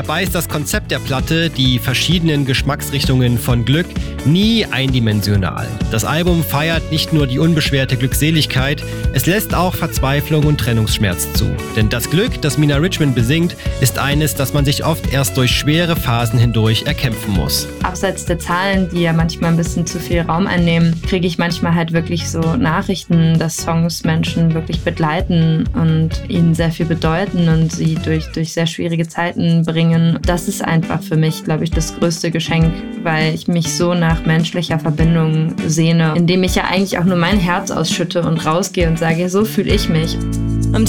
Dabei ist das Konzept der Platte, die verschiedenen Geschmacksrichtungen von Glück, nie eindimensional. Das Album feiert nicht nur die unbeschwerte Glückseligkeit, es lässt auch Verzweiflung und Trennungsschmerz zu. Denn das Glück, das Mina Richmond besingt, ist eines, das man sich oft erst durch schwere Phasen hindurch erkämpfen muss. Abseits der Zahlen, die ja manchmal ein bisschen zu viel Raum einnehmen, kriege ich manchmal halt wirklich so Nachrichten, dass Songs Menschen wirklich begleiten und ihnen sehr viel bedeuten und sie durch sehr schwierige Zeiten bringen. Das ist einfach für mich, glaube ich, das größte Geschenk, weil ich mich so nach menschlicher Verbindung sehne, indem ich ja eigentlich auch nur mein Herz ausschütte und rausgehe und sage, so fühle ich mich. I'm